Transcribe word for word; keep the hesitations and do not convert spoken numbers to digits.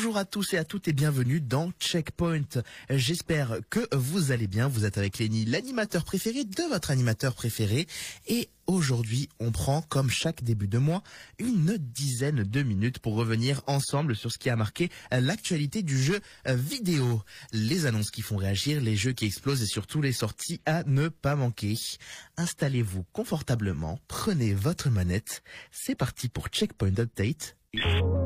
Bonjour à tous et à toutes et bienvenue dans Checkpoint. J'espère que vous allez bien. Vous êtes avec Lenny, l'animateur préféré de votre animateur préféré. Et aujourd'hui, on prend, comme chaque début de mois, une dizaine de minutes pour revenir ensemble sur ce qui a marqué l'actualité du jeu vidéo. Les annonces qui font réagir, les jeux qui explosent et surtout les sorties à ne pas manquer. Installez-vous confortablement, prenez votre manette. C'est parti pour Checkpoint Update.